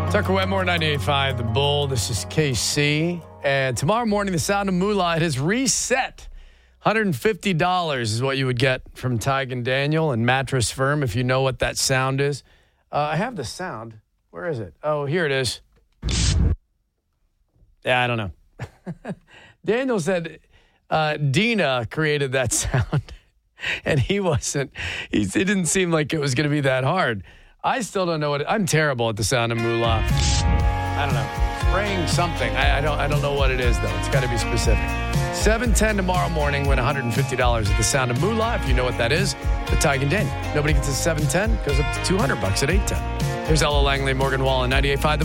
Tucker Wetmore, 98.5 The Bull. This is KC. And tomorrow morning, the Sound of Moolah, it has reset. $150 is what you would get from Tig and Daniel and Mattress Firm, if you know what that sound is. I have the sound. Where is it? Oh, here it is. Yeah, I don't know. Daniel said Dina created that sound, and he wasn't. It didn't seem like it was going to be that hard. I still don't know I'm terrible at the Sound of Moolah. I don't know. Spraying something. I don't know what it is, though. It's got to be specific. 7:10 tomorrow morning, win $150 at the Sound of Moolah. If you know what that is, the Tig and Daniel. Nobody gets to 7:10, goes up to $200 at 8:10. Here's Ella Langley, Morgan Wallen, 98.5 The